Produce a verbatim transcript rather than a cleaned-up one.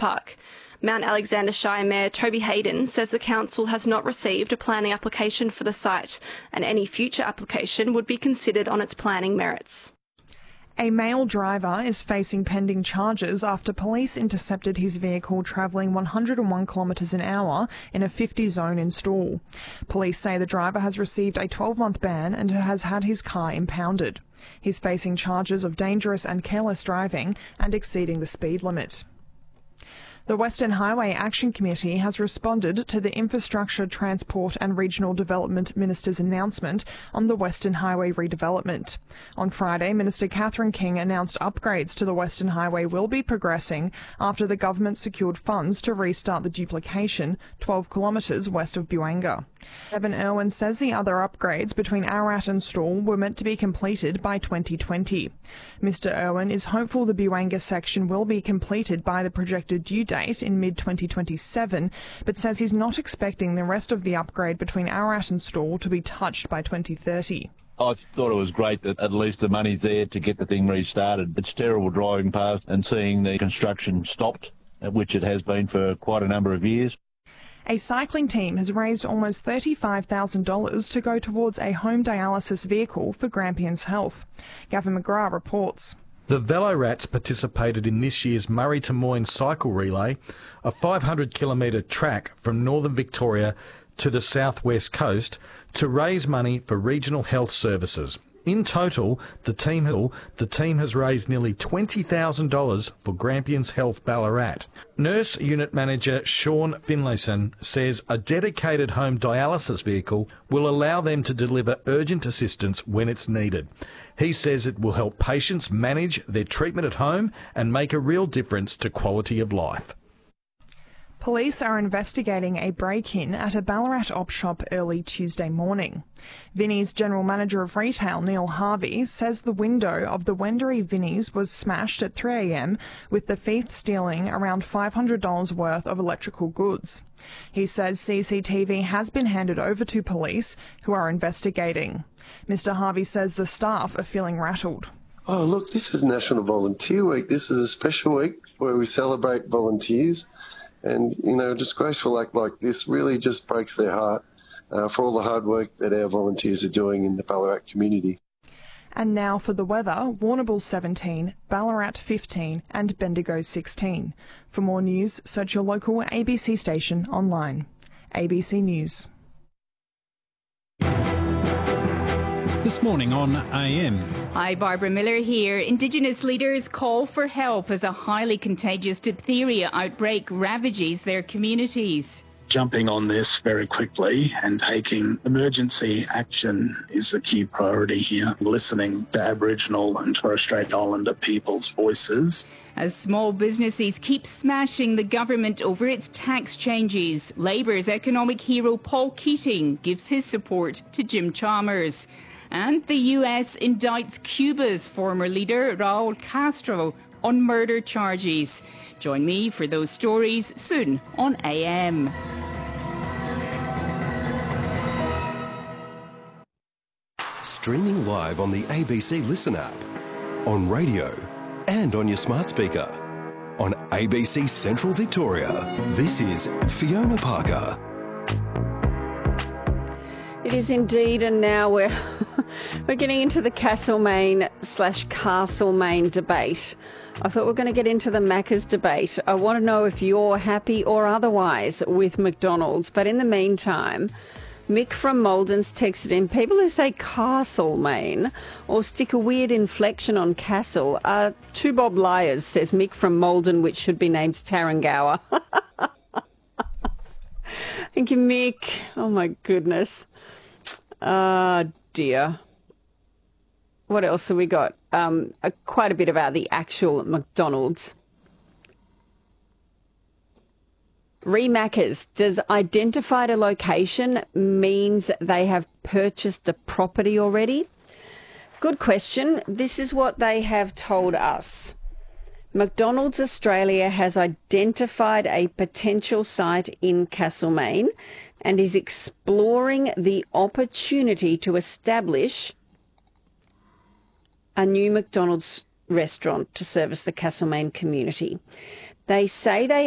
Park. Mount Alexander Shire Mayor Toby Hayden says the council has not received a planning application for the site, and any future application would be considered on its planning merits. A male driver is facing pending charges after police intercepted his vehicle travelling one hundred and one kilometres an hour in a fifty zone in Stawell. Police say the driver has received a twelve-month ban and has had his car impounded. He's facing charges of dangerous and careless driving and exceeding the speed limit. The Western Highway Action Committee has responded to the Infrastructure, Transport and Regional Development Minister's announcement on the Western Highway redevelopment. On Friday, Minister Catherine King announced upgrades to the Western Highway will be progressing after the government secured funds to restart the duplication twelve kilometres west of Buanga. Evan Irwin says the other upgrades between Ararat and Stawell were meant to be completed by twenty twenty. Mr Irwin is hopeful the Buanga section will be completed by the projected due date in mid twenty twenty-seven, but says he's not expecting the rest of the upgrade between Ararat and Stawell to be touched by twenty thirty. I thought it was great that at least the money's there to get the thing restarted. It's terrible driving past and seeing the construction stopped, which it has been for quite a number of years. A cycling team has raised almost thirty-five thousand dollars to go towards a home dialysis vehicle for Grampians Health. Gavin McGrath reports. The Velorats participated in this year's Murray to Moyne Cycle Relay, a five hundred kilometre track from northern Victoria to the southwest coast to raise money for regional health services. In total, the team, the team has raised nearly twenty thousand dollars for Grampians Health Ballarat. Nurse Unit Manager Sean Finlayson says a dedicated home dialysis vehicle will allow them to deliver urgent assistance when it's needed. He says it will help patients manage their treatment at home and make a real difference to quality of life. Police are investigating a break-in at a Ballarat op shop early Tuesday morning. Vinnie's General Manager of Retail, Neil Harvey, says the window of the Wendouree Vinnie's was smashed at three a m, with the thief stealing around five hundred dollars worth of electrical goods. He says C C T V has been handed over to police, who are investigating. Mister Harvey says the staff are feeling rattled. Oh, look, this is National Volunteer Week. This is a special week where we celebrate volunteers. And, you know, a disgraceful act like this really just breaks their heart uh, for all the hard work that our volunteers are doing in the Ballarat community. And now for the weather, Warrnambool seventeen, Ballarat fifteen and Bendigo sixteen. For more news, search your local A B C station online. A B C News. This morning on A M. Hi, Barbara Miller here. Indigenous leaders call for help as a highly contagious diphtheria outbreak ravages their communities. Jumping on this very quickly and taking emergency action is the key priority here. Listening to Aboriginal and Torres Strait Islander people's voices. As small businesses keep smashing the government over its tax changes, Labor's economic hero Paul Keating gives his support to Jim Chalmers. And the U S indicts Cuba's former leader, Raul Castro, on murder charges. Join me for those stories soon on A M. Streaming live on the A B C Listen app, on radio and on your smart speaker. On A B C Central Victoria, this is Fiona Parker. It is indeed, and now we're we're getting into the Castlemaine slash Castlemaine debate. I thought we were going to get into the Macca's debate. I want to know if you're happy or otherwise with McDonald's. But in the meantime, Mick from Malden's texted in, people who say Castlemaine or stick a weird inflection on Castle are two Bob liars, says Mick from Malden, which should be named Tarrangower. Thank you, Mick. Oh, my goodness. Ah, oh, dear. What else have we got? Um, uh, quite a bit about the actual McDonald's. Remackers, does identified a location means they have purchased the property already? Good question. This is what they have told us. McDonald's Australia has identified a potential site in Castlemaine and is exploring the opportunity to establish a new McDonald's restaurant to service the Castlemaine community. They say they